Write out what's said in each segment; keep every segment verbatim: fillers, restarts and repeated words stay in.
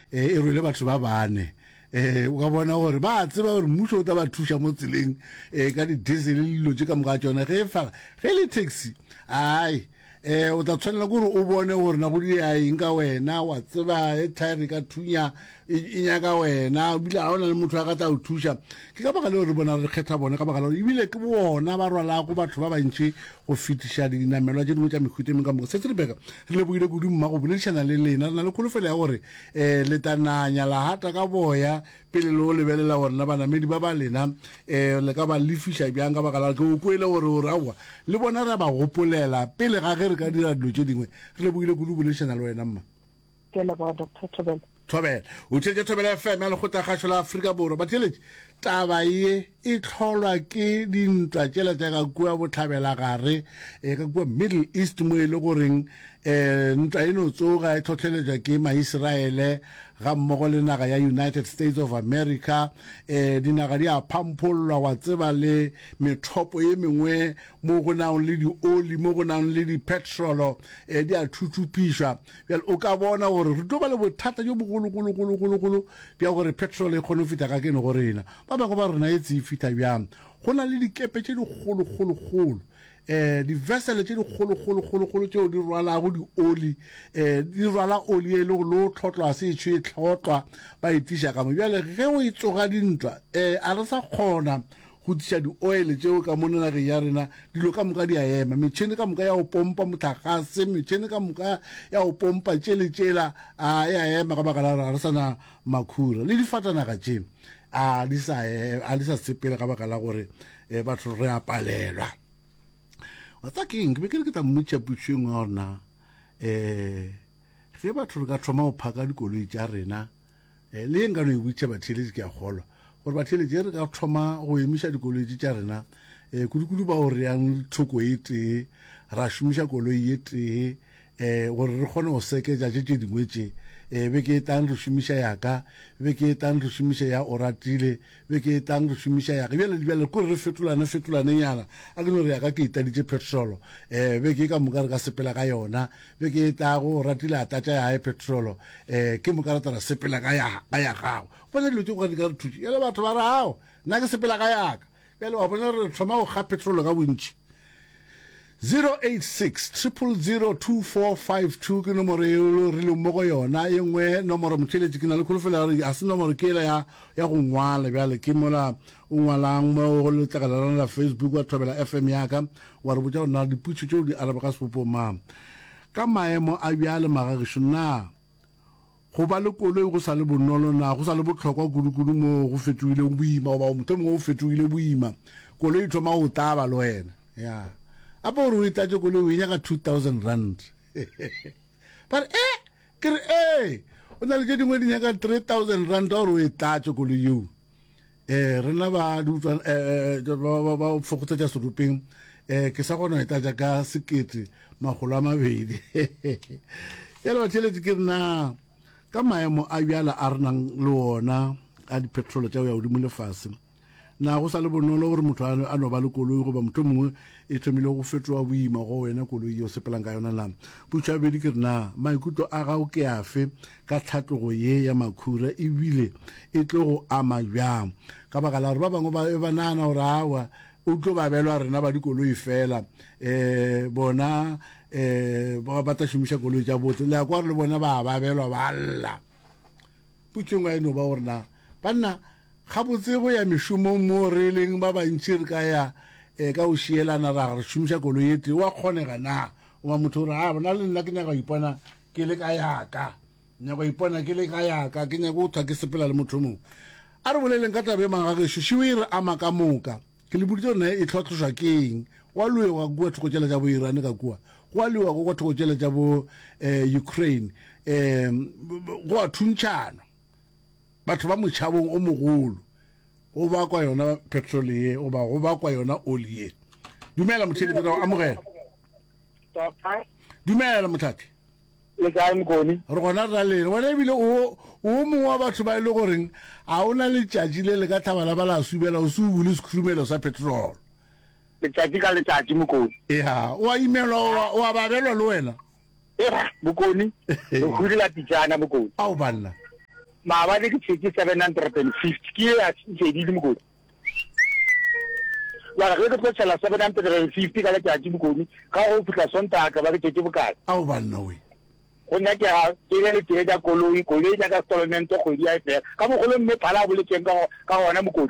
e rwele batho ba bane eh o ka bona gore ba tseba gore mmuso o tla ba thusha mo tseleng eh ka di diesel le dilo tse ka moka tsona ge fa ge le taxi ai eh o tla tshwanela gore o bone gore na go di a eng ka wena wa tseba e tire ka thunya e nya ka wena bila ha ona le motho a ka tla o thusha ke ka baka le re bona re kgetha bona ka baka le ibile ke bona ba rwala go batho ba bantši go fitisha dinamelwa tse dingwe tsa mekhute me ka mo se tsebeka re le buile go dimma go bolelishana le lena na le kholofela ya gore eh letananya la hata ka boya pele lo lebelela gore na bana medi ba ba lena eh le ka ba lefisha byang ka baka la go kwele gore o rawa le bona ra ba gopolela pele ga ge re ka dira dilo tse dingwe re le buile go bolelishana le wena mma ke le ba Doctor Thobela Thobela o tshetse Thobela F M ya le go tagasho la Afrika Borwa ba tshele taba ye e tlholwa ke dintwa tšela tša ka kua botlhabela gare e ka kua Middle East mo e le goreng eh ntwa eno tsoga e tlhotlheletswa ke maIsraele ga mmogo le naga ya United States of America eh dinaga di a phampolwa wa tseba le methopo ye mengwe mo go nang le di oli mo go nang le di petrol eh di a thuthupiswa bjale o ka bona gore re tlo ba le bothata jo bogolo golo golo golo golo bja gore petrol e kgone go fita ka kene go rena ba ba go ba rena e tse fita bjang go na le dikepe tše di golo golo golo eh di vessel tše di golo golo golo golo tšeo di rwala go di oli eh di rwala oli e le go lo tlhotlwa se tšwe e tlhotlwa ba itisha ka mo bjale ge o e tsoga dintwa eh a re sa kgona go tsha di oil tšeo ka monana ge ya rena dilo ka moka di a ema metšhene ka moka ya go pompa motlakase metšhene ka moka ya go pompa tšele tšela a ya ema ka baka la re sana makhura le difatanaga tše a di sa a di sa sepele ka baka la gore eh batho re a palelwa wa tsa keng be ke ke ta mmutša putšeng ona eh ge batho re ka thoma go phaka dikoloi tša rena eh le nga no e butša batheletši ke a kgolwa gore batheletši re ka thoma go emiša dikoloi tša rena eh kudu-kudu ba o re yang thoko e tee ra šomiša koloi e tee eh gore re kgone go seketša tše tše dingwe tše eh be ke tang re šomiša yaka be ke tang re šomiša ya Oratile be ke tang re šomiša yaka bjale bjale ko re fetolana fetolana nyana a ke no re yaka ke itaditše petrol eh be ke ka moka re ka sepela ka yona be ke ta go Oratile a tatša ya petrol eh ke moka re tla sepela ka ya ka ya gago bona dilo tše go di ka re thutše ya le batho ba rao nna ke sepela ka yaka bjale wa bona re thoma go ga petrol ka bontši zero eight six triple zero two four five two ke nomoro e re le mo go yona e nngwe nomoro motheletši ke na le kholofela gore a se nomoro ke la ya ya go ngwala bjale ke mola o ngwalang mo go letlakalana la Facebook wa Thobela F M ya ka wa re botša gore na diputšo tšeo di araba ka sepopo mang ka maemo a bjale magagišo na go ba le koloi go sa le bonolo na go sa le botlhokwa kudu-kudu mo go fetogile boima goba motho mongwe go fetogile boima koloi e thoma go taba le wena ya apa o re itatše koloi o e nyaka two thousand rand but eh ke re eh o na le tše dingwe di nyaka three thousand rand a gore o e tatše koloi yeo eh rena ba ba fokotsetša seropeng eh ke sa kgona go e tatša ka sekete magolo a mabedi yale batheletše ke rena ka maemo a bjala a re nang le ona a dipetrolo tša go ya godimo lefase na go sa le bonolo gore motho a no ba le koloi goba motho mongwe e thomile go fetoa boima go wena koloi yo sepelang ka yona lana botša bedi ke re na maikutlo a gago ke afe ka tlhatlogo ye ya makhura ebile e tlo go ama bjang ka baka la gore ba bangwe ba ba nana gore awa o tlo ba belwa rena ba dikoloi fela eh bona eh ba ba ta šomiša koloi tša botse le a kwa re le bona ba ba belwa ba lla putšeng wa eno ba gore na banna ga botse go ya mešomo mo re leng ba bantši re ka ya eh ka o šielana ra re šomiša koloi ete wa kgonega na o ba motho gore a bona le nna ke nyaka go ipona ke le ka yaka nyaka go ipona ke le ka yaka ke nyaka go thwa ke sepela le motho mongwe a re boleleng ka tabe magageso šiwe e re ama ka moka ke le boditse gore e tlhotlhošwa ke eng wa loe wa kua thokotšela tša bo Iran ka kua go a lewa go kwa thokotšela tša bo Ukraine um go a thuntšhana batho ba motšhabong o mogolo go ba kwa yona petrol ye o ba go ba kwa yona oli ye dumela motheletši ra amogela dumela mothati le ka mkoni re gona ra le wena ebile o o mongwe wa batho ba ile goreng a ona le tšatši le le ka thabala ba la subela o se o bule sekhurumelo sa petrol le tšatši ka le tšatši mokoni ya o a imelwa o a babelwa le wena eh mokoni o hudila pitšana mokoni ao banna maabane ke tšhetse seven hundred and fifty ke e a tšedile mokodi jala ge ke tlo tšhela seven hundred and fifty ka letšatši mokodi ka go fitlha sontaka ba ke tšetse bokae ao banna we go nyakega ke le letee tša koloi koloi jaaka stolomento kgwedi a e fela ka mogolo mme phala a boletseng ka gona mokodi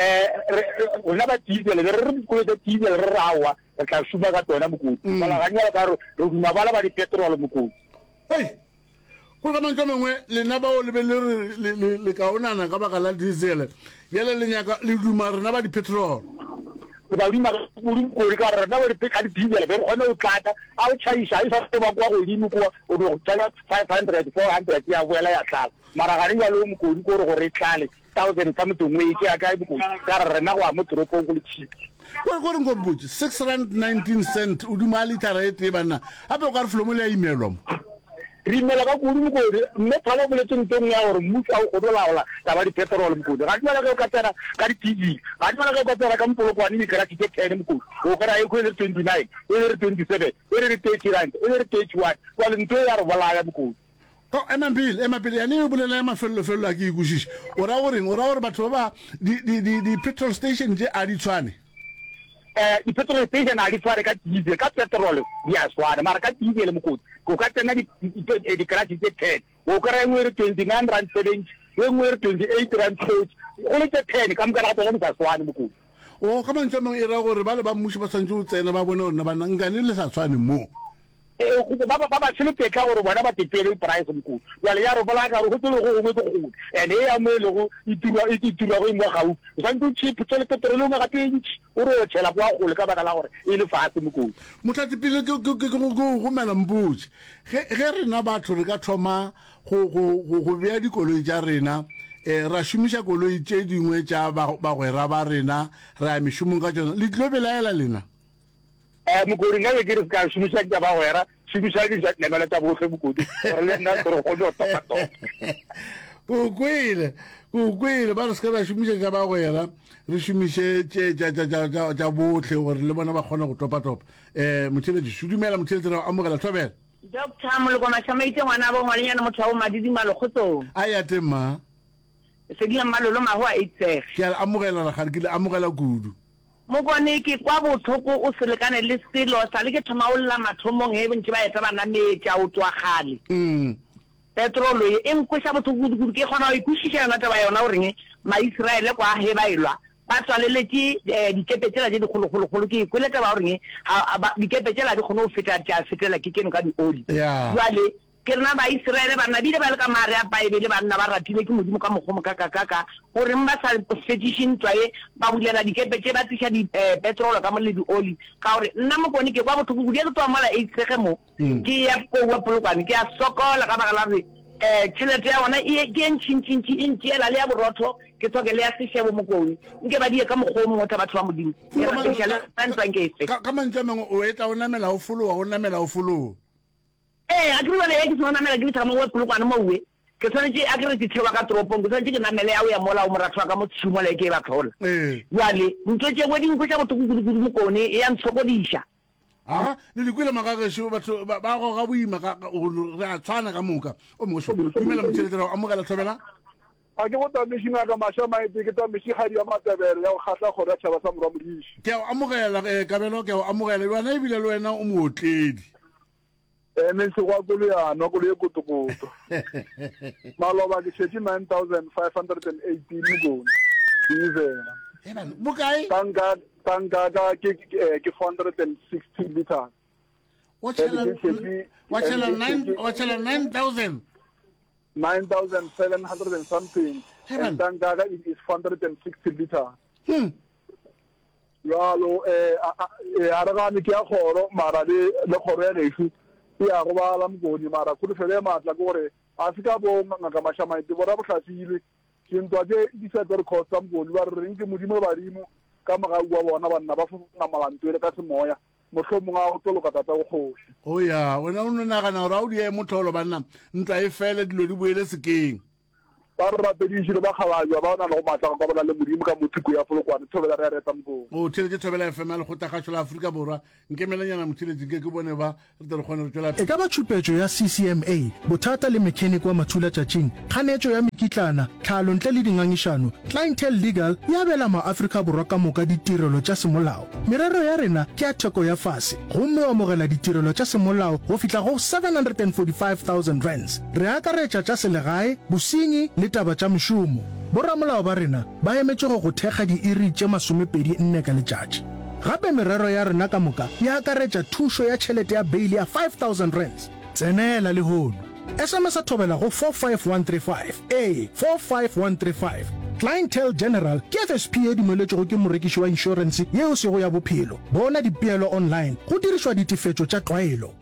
um rona ba diesel be re re dikolo tsa diesel re re aowa re tla šuma ka tsona mokodi malaganyela ka re re duma bala ba dipetrol mokodi ei go ka mantse mengwe lena bao le be le kaonana ka baka la diesel bjale le nyaka le duma rena ba dipetrol ba dima kodi ka rena ba ka di-diesel be re kgone go tlata a o tšhaiša a e sa ba kwa godimo kwa o di go tsala five hundred four hundred ya boela ya tlala mara ga re jalo mokodi ko re gore e tlale thousand ka motongwe ke ya kae mokodi ka re rena go a mo toropong go le cheap ko re go mpotse six rand nineteen cent o duma litara e tee banna gape o ka re folomo le a imelwa mo re imela ka kudu mokodi mme phala o boletseng teng ya gore mmuso a o go laola taba dipetrol mokodi ga dimela ge o ka tsena ka di-T V ga dimela ge o ka tsena ka mpolokwane dikerati ke ten mokodi o kry-a e kgo e le twenty nine e le re twenty seven e le re thirty rand e le re thirty one jale ntho e ya re bolaya mokodi emapele emapele yane e bolela ya mafelelofelo a ke ikušiše o ra goreng o ra gore batho ba ba di-petrol station tše a di tshwane um di-petrol station a di tshwane ka diesel ka petrol di a tshwane mara ka diesel mokodi o ka tsena dikerati tse ten o kry-a engwe re twenty nine rand seventy e nngwe re twenty eight rand thirty go le tse ten ka moka ga tsone di sa tshwane mokodi o ka mantse mangwe e ra gore ba le ba mmuši ba tshwanetse go tsena ba bone gorena banna nkane le sa tshwane moo ba ba tshele tetla gore bona ba tetele price mokodi jale ya re bola ka re go tsele go gongwe ke gole and e ya mo e le go itirwa go imwa gaufi o santse o cheap tsele petrole o gape e ntši o re o tšhela kwa gole ka baka la gore e le fatshe mokodi motlhatsi pele ke gomela mpotse ge rena batho re ka thoma go beya dikoloi tša rena um ra šomiša koloi tše dingwe tša bagwera ba rena ra ya mešomong ka tsona le tlo belaela lena um mokodi nka be ke re se ka šomiša ke ba wera šomiša dinemele tša botlhe mokodi gore le nna kore kgone go topatopa o kwele o kwele ba re se ka ra šomiša tša bagwera re šomiše tša botlhe gore le bona ba kgone go topatopa um motheletši sedumela motheletši ra amogela thobela doctor molokwamasamaite ngwana bo ngwalenyana motho wa bo madidi malokgotsong a ya teng ma sedila malolo mago a itsege ke a amogela ragare ke le amogela kudu mokone ke kwa botlhoko o selekane le selo sa le ke thoma o lla mathomong e bontši ba eta bana metša o tswa gale petrolo e e nkweša botlhoko kudu ke kgona go ikwešiša yona taba yona goreng maiseraele kwa he ba elwa ba tswaleletse dikepe tsela tse dikgologologolo ke kwele taba goreng dikepe tsela di kgone go feta tša fetela ke keno ka di-oli jale ke rena baiseraele banna bile ba le ka maare a baebele banna ba ratile ke modimo ka mokgomo ka kakaka goreng ba sa fetiše ntwa e ba bulela dikepe tše ba tliša dipetrolo ka mo le di-oli ka gore nna mokone ke kwa botlhoko kudu e ke tloa mola eitsege mo ke ya koua polokwane ke ya sokola ka baka la gore um tšhelete ya gona ke e ntšhintšhintši e ntšeela le ya borotho ke tsoke le ya sešebo mokone nke ba die ka mokgwa o mongwe tsa batho ba modimo e ratešale ntwang ke efe ka mantse mangwe o etla o namela o fologa o namela o fologa ee a ke bale e ke seno namela ke lethaga mo we polokwane mo uwe ke tshwanetse a ke re ke thewa ka toropong ke tshwanetse ke namele ya o ya mola o moratho wa ka mo tshimola e ke e batlola jale ntho tše kwe dinkwe tša botlhoko kudu mokone e ya ntshokodiša a le dikwele makagešo batho ba goga boima re a tshwana ka moka o moso dumela motheletela amogela thobela a ke botamešina ka mašamaete ke tamešigadi ya matebele ya go kgatlha kgoro ya tšhaba sa morwa modiši ke a amogela kabelo ke a amogela yona ebile le wena o mootledi eme se go akolo yana kolo e kotokoto maloba ke tšhetše nine thousand five hundred and eighteen mokone diesela bokae tankaka ke four hundred and sixty liters wa tšhela nine thousand nine thousand seven hundred and something and tankaka is four hundred and sixty liters jalo a re gane ke ya kgoro mara le kgoro ya gešo e ya go bala mokone mara kholofelo e maatla ke gore a se ka bo ngaka mašamaete bona botlhatsile ke ntwa tse di sa tse re costa mokone ba re reng ke modimo badimo ka mogau wa bona banna ba fonamalantwele ka semoya motlho mongwe a go toloka tata go kgoši o ya wena o no nagana gore a o di ye motlholo banna ntwa e fele dilo di boele sekeng ba re rapediše le ba kgabajwa ba na le go maatla ka bona le modimo ka mothiko ya Polokwane thobela re a reta mokong o theletše thobela F M le go tagatšo la Afrika Borwa nkemelanyana motheletši ke ke bone ba re tle re kgone re tšwela e ka ba tšhupetšo ya C C M A bothata le mechanic wa mathula tšatšing kganetšo ya mekitlana tlhalo ntle le dingangišano clientele legal ya bela maafrika borwa ka moka ditirelo tša semolao merero ya rena ke ya theko ya fase gomme o amogela ditirelo tša semolao go fihla go seven hundred forty-five thousand rands re akaretša tša selegae bosenyi le taba tša mešomo boramolao ba rena ba emetše go go thekga diiri tše masomepedi nne ka letšatši gape merero ya rena ka moka ya akaretša thušo ya tšhelete ya beili ya five thousand rands tsenela le hono S M S a thobela go four five one three five a four five one three five clientele general ke F S P e dumeletšego ke morekiši wa inšorense yeo sego ya bophelo bona dipeelo online go dirišwa ditefetšo tša tlwaelo.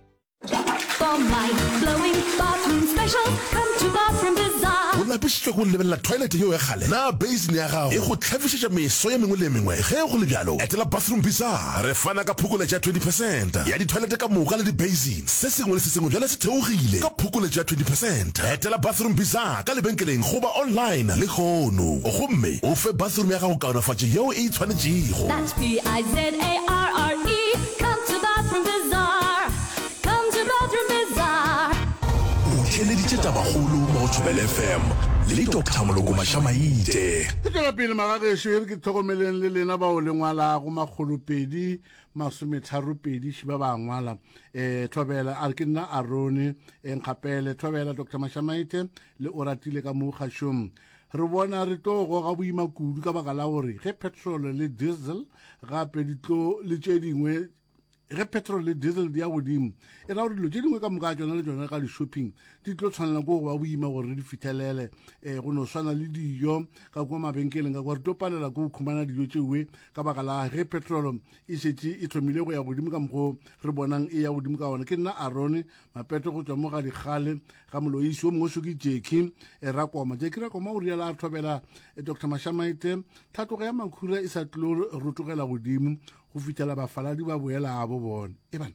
For mind-blowing bathroom specials, come to Bathroom Bazaar. Go lapišitšwe go lebelela toilet yeo ya kgale na basin ya gago e go tlhafišetša meso ye mengwe le mengwe ge go le bjalo etela Bathroom Bazaar re fana ka phukoletša ya twenty percent ya ditoilete ka moka le di-basin se sengwe le se sengwe bjale se theogile ka phukoletša ya twenty percent etela Bathroom Bazaar ka lebenkeleng goba online le kgono gomme o fe bathroom ya gago kaonafatše yeo e tshwanetšego. That's P I Z A R R E. Come to Bathroom Bazaar. Come to Bathroom Bazaar. O theleditše tabagolo mo go Thobela F M le Doctor Moloko Mashamaite. ke tšwela pele magagešo e re ke tlhokomeleng le lena bao le ngwala go makgolopedi masometharopedi šiba ba ngwala um thobela a re ke nna arone nkgapele thobela Doctor Mashamaite le o ratile ka mo kgašong re bona re tlo goga boima kudu ka baka la gore ge petrol le diesel gape di tlo le tše dingwe ge petrol le diesel di ya godimo e ra gore dilo tše dingwe ka moka tsona le tsona ka di-shopping di tlo tshwanela ko go ba boima gore re di fitlhelele um go no swana le dijo ka kwa mabenkeleng ka kwa re tlo palela ko go khumana dijo tšewe ka baka la ge petrol e šetše e thomile go ya godimo ka mokgwa re bonang e ya godimo ka ona ke nna arone mapeto go tswa mo ga dikgale ga moloisi o mongwe so ke jeki rakoma jeki rakoma o riala a thobela Doctor Mashamaite tlhatlogo ya makhura e sa tlo rotogela godimo go fitlhela bafaladi ba boela a bo bone e bana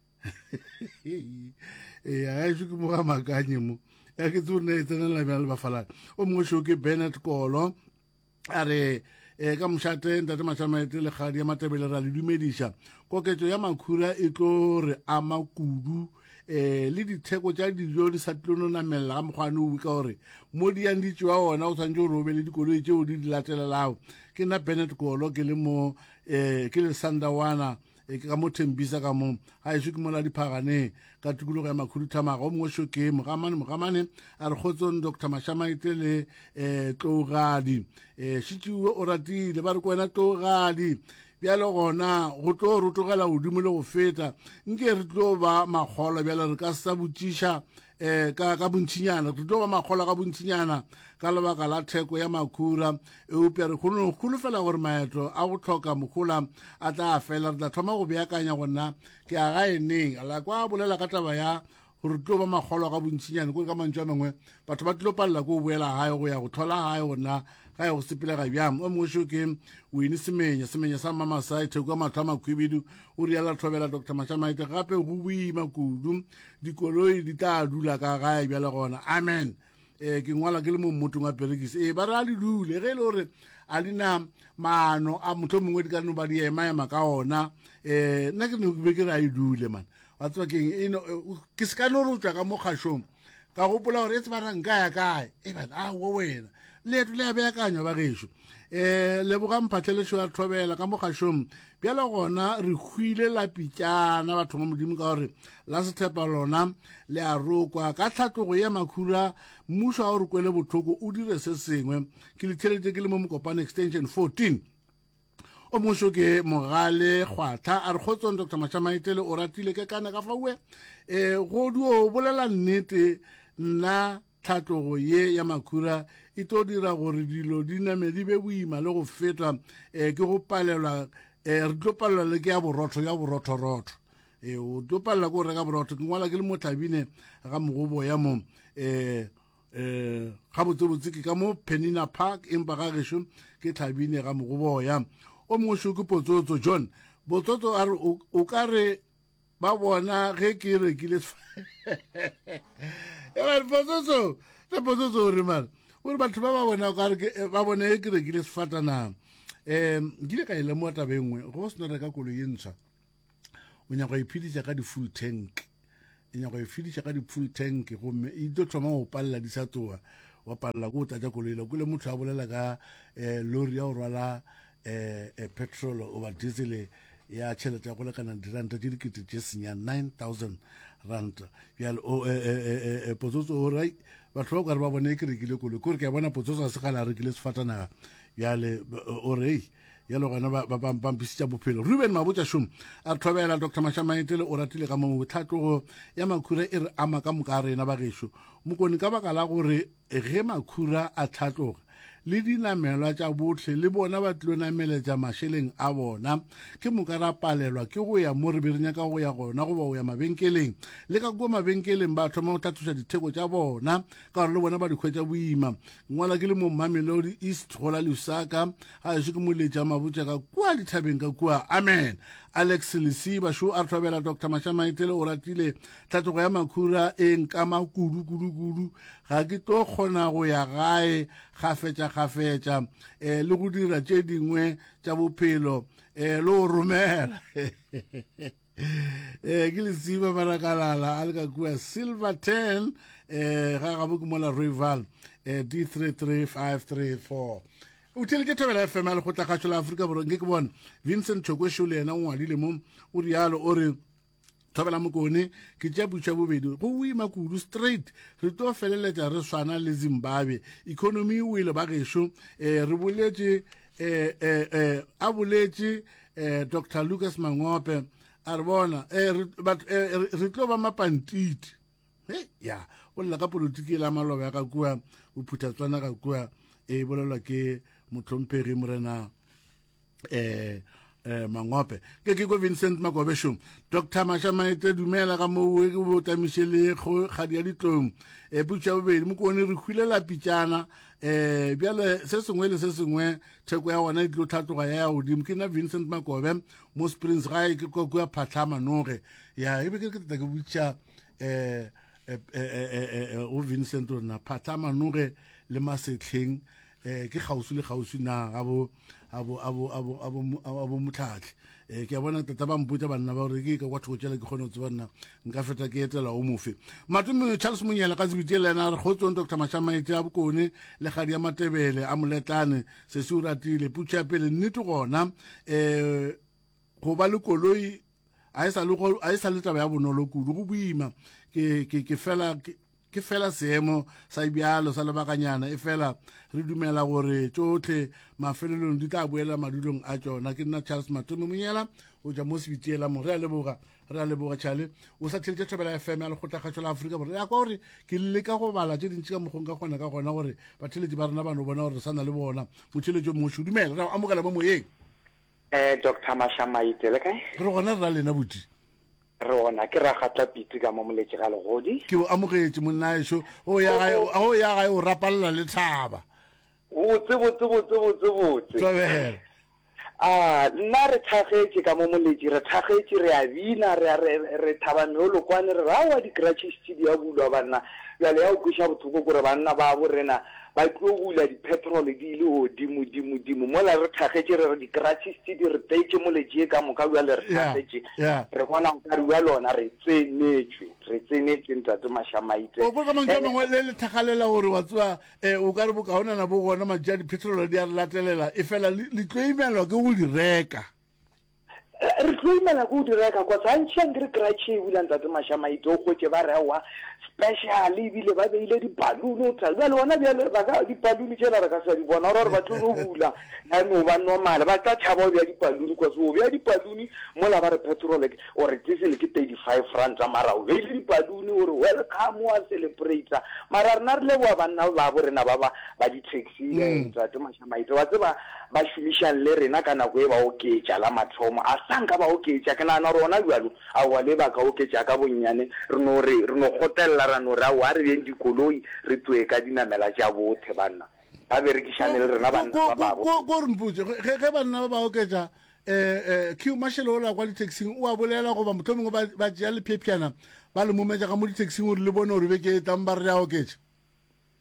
e a e ke mo ga makanye mo ya ke tsone e tsenela bjale bafaladi o mongwe seo ke Bennett Kolo a re um ka mošate ntate Mashamaite le kgadi ya Matebele ra le dumediša koketšo ya makhura e tlo re ama kudu um le ditheko tša dijo di sa tlo no namelela ga mokgwane o ka gore mo di yang ditšewa ona o tshwantse gore o be le dikoloi tšeo di di latelelago ke nna Bennett Kolo ke le mo um ke le Sandawana ke ka mo Thembisa ka mo ga eso ke mola diphagane ka tikologo ya makhuduthamaga o mongwe seo ke mogamane mogamane a re kgotsong Doctor Mashamaite le um Tlogadi um šitšiwe o ratile ba re ko wena Tlogadi bjale gona go tlo rotogela godimo le go feta nke re tlo ba makgolo bjale re ka sa botšiša um ka bontšhinyana re tlo ba makgolo ka bontšhinyana ka lebaka la theko ya makhura eupša re kgolofela gore maeto a go tlhoka mokgola a tla fela re tla thoma go beakanya gona ke a gaeneng ala kwa bolela ka taba ya gore tlo ba makgolo ka bontšhinyana kore ka mantšu a mangwe batho ba tlo palela ko boela gae go ya go thola gae gona ga ya go sepelega bjang o mongwe seo ke Wini Semenya Semenya sa Mamasai theko ya matho a makhwibidu o riala thobela Doctor Mashamaite gape go boima kudu dikoloi di tla dula ka gae bjale gona amen um ke ngwala ke le mo mmotong wa perekisi e ba re a di dule ge e le gore a dina maano a motho mongwe di ka no ba di emaema ka ona um nna ke ne be ke re a e dule man wa tseba keng ke se ka no re tswa ka mo kgašong ka gopola gore e tseba ra nka ya kae e bana a wo wena leeto le ya beakanywa ba gešo um lebogang phatlhelešo ya thobela ka mo kgašong bjale gona re hwile lapitšana batho ba modimo ka gore la sethepa lona le a rokwa ka tlhatlogo ya makhura mmušo a gore kwele botlhoko o dire se sengwe ke le theletše ke le mo mokopane extension fourteen o mongwe ke Mogale Kgwatha a re kgotsong Doctor Mashamaite le o ratile ke kane ka faue um go dio bolela nnete nna tlhatlogo ye ya makhura e tlo dira gore dilo di name di be boima le go feta um ke go palelwa um re tlo palelwa le ke ya borotho ya borothorotho um o tlo palela ko go reka borotho ke ngwala ke le mo Tlhabine ga mogobo ya mo um um ga botsebotse ke ka mo Penina Park empa ga gešo ke Tlhabine ga mogobo ya o mongwe seo ke Potsotso John Potsotso a re o ka re ba bona ge ke rekile Potsotso le Potsotso o re mara ore batho ba ba bona ka re ba bone ke rekile sefatana um nkile ka ile mo taba engwe go se no reka koloi e ntšha o nyaka go iphedisa ka di-full tank e nyaka go iphedisa ka di-full tank gomme e tlo thoma go palela di sa tsoa wa palela ko o tlatsa koloi la kole motho a bolela ka um lori ya go rwala um petrol over diesel ya tšhelete ya go lekana diranta tše dikete tše senya nine thousand ranta bjale potsotso o rai batho ba o kare ba bone ke rekile koloi kore ke a bona potsotso a segala a rekile sefatanaga bjale o rei yalo gona ba bampisitša bophelo Ruben Mabotja šomo a re thobela Dr Mashamaetele o ratile ka mo botlhatlogo ya makhura e re ama ka moka a rena ba gešo mokoni ka baka la gore ge makhura a tlhatloga le dinamelwa tša botlhe le bona ba tlo nameletša mašeleng a bona ke moka ra palelwa ke go ya mo re be re nyaka go ya gona goba go ya mabenkeleng le ka kua mabenkeleng ba thoma go tlathoša ditheko tša bona ka gore le bona ba dikhwetša boima ngwala ke le mo Mamelodi East go la Lusaka ga ešo ke moletša Mabotja ka kua dithabeng ka kua amen Alex Lesiba šo a re thobela Dr Mashamaetele o ratile tlhatlogo ya makhura e nkama kudu-kudu-kudu ga ke tlo kgona go ya gae gafetša-gafetša um le go dira tše dingwe tša bophelo um le go romela um ke Lesiba Marakalala a le ka kua Silver ten um ga gabo ke mola Rival um D three three five three four o tele ke thobela F M a le go tlakgatšo la Afrika Borwa nke ke bona Vincent Chokwesho le yena o ngwadile mo o rialo o re thobela mokone ke tša butša bobedi go boima kudu straight re tlo feleletša re swana le Zimbabwe economy o ile ba gešo um re boletše um a boletše um Dr Lucas Mangope a re bona re tlo ba mapantiti ya o lela ka politiki la maloba ya ka kua o phutha tswana ka kua e bolelwa ke motlhomphegi morena um eh Mangope ke ke go Vincent Magobe šomo Dr Mashamaetele dumela ka mo ke bo tamišele go kgadi ya ditlong e butša bobedi mo kone re khwilela pitšana eh bjale se sengwe le se sengwe theko ya gona e tlo tlhatloga ya godimo ke na Vincent Magobe mo Springs gae ke ko kwa phatlama noge ya e be ke ke tla ke butša eh o Vincent o na phatlama noge le masetlheng eh ke gausu le gausu na abo abo abo abo abo abo motlhatlhe eh ke bona tata ba mputsa banna ba re ke ka kwatho tšela ke kgone go tsebana nka feta ke etela o mofe matumo Charles Munyela ka zibitele na re khotso Dr Mashamaetele a bokone le gadi ya Matebele a moletlane se se uratile putša pele nnete gona eh go ba le koloi a isa le go a isa le taba ya bonolo kudu go boima ke ke ke fela ke fela seemo sa ibialo sa lebakanyana e fela re dumela gore tsotlhe mafelelong di tla boela madulong a tsona ke nna Charles Matumo Munyela o ja mo sebitiela mo re a leboga re a leboga tšhale o sa tšhelete thobela F M ya le go tlakgatšo la Afrika Borwa ya kwa gore ke le ka go bala tše dintši ka mokgong ka gona ka gona gore batheletši ba rena bano bona gore re sana le bona motšheletšo mmoši dumela re amogela mo moyeng um Dr Mashamaetele kae re gona re ra lena boti re ona ke ra gatla pitse ka mo moletše ga legodi ke o amogetše monna ešo o ya gae o rapalela le thaba botse botse botse botse botse tlobela a nna re thagetse ka mo moletše re thagetse re a bina re thaba meolokwane re ra wa di-cratches di a bulwa banna bjale ya o kweša bothoko kore banna ba bo rena ba tlo bula di-petrol di ile godimo-dimo-dimo mola re thagetse re re di-cratches di re teitše moletše e ka moka bjale re thagetse re bona nkare bja lona re tsenetswe re tsenetswe ntate Mashamaetele o ka manke mangwe le le thagalela gore wa tswa um o ka re bokaonana bo gona matšea di-petrol di a re latelela e fela le tlo imelwa ke go di reka re tlo imela go di reka kwa tshantšhang ke re kratšhe e bulang tate Mashamaetele o kgwetse ba rewa special ebile ba beile dibaluni bjale bona bjale dibaluni tšela re ka sa di bona gore ba tlo go bula nano ba normale ba tla tšhaba o bja dibaluni kwa o bja dibaluni mola ba re petrol ore diesel ke thirty-five rand mara o beile dibaluni ore welcome wa celebrata mara rena re leboa banna ba bo rena ba ba di-taxi tate Mashamaetele wa tseba ba šomišang le rena ka nako e ba oketša la mathomo a sanka ba oketša ke nana rona bjalo a wa le ba ka oketša ka bonnyane re no gotelela ra no re a wa re beng dikoloi re tsoe ka dinamela tša bothe banna ba berekišane le rena banna ba babo ko re mpotse ge banna ba ba oketša um q mashele o la kwa di-taxing o a bolela goba motho mongwe ba tšea lephepšana ba le mometša ka mo di-taxing gore le bone gore beke e tlang ba re a oketša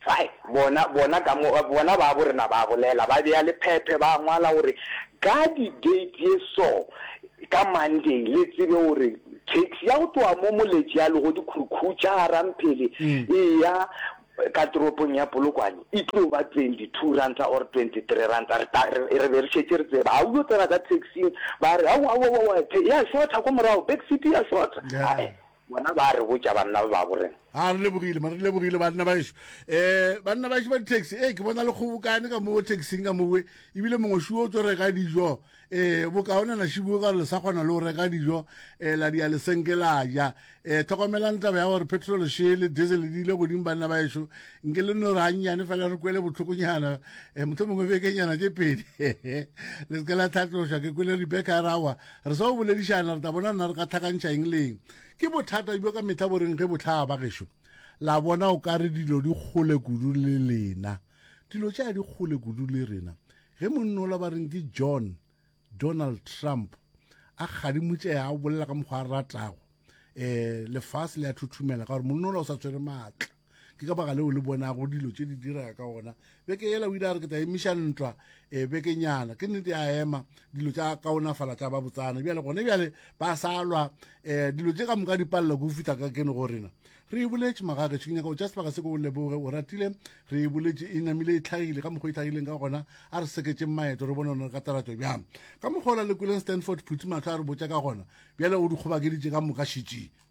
ai bona bona ka mo bona ba bo rena ba bolela ba bea le phephe ba ngwala hore ka di date ye so ka Monday le tsebe hore taxi ya go twa mo moletsi ya le go di khukhutsha rampele e ya ka tropong ya Polokwane e tlo ba twenty-two ranta or twenty-three ranta re be re shetse re tseba a o tsena ka taxi ba re a wa ya shota ko morao back seat ya shota ai bona ba re botsa banna ba bo rena a re lebogile mare re lebogile banna ba isho eh banna ba isho ba taxi eh ke bona le khobukane ka mo taxing ka mowe ibile mongwe shuo tso re ka dijo eh bokaona na shibuo ka le sa gona le re ka dijo eh la dia le senkela ja eh thokomelang taba ya gore petrol shele diesel di le godimo banna ba isho nke le no ra nyane fela re kwele botlhokonyana eh motho mongwe be kenyana je pedi le skala thatlo sha ke kwele Rebecca rawa re so boledishana re ta bona nna re ka thakantša engleng ke bothata bo ka metha boreng ge botlhaba gesho la bona o ka re dilo di gole kudu le lena dilo tša di gole kudu le rena ge monnola ba reng ke John Donald Trump a kgadimotse ya bolela ka mokgwa ratago eh lefase le a thuthumela ka gore monnola o sa tswere maatla ke ka baka leo le bona go dilo tše di dira ka gona be ke yela o ile a re ke ta emisha ntwa e be ke nyana ke nnete a ema dilo tša kaonafala tša ba botsana bjale gone bjale ba salwa eh dilo tše ka moka di palela go fita ka kene go rena re iboletse magaka tšhinya ka o just baka se go leboge o ratile re iboletse e namile e tlhagile ka mokgwa e tlhagileng ka gona a re seketse maeto re bona ka taratswa bjang ka mokgwa le kweleng Stanford Phuthuma tla re botsa ka gona bjale o di kgobakeditše ka moka shitše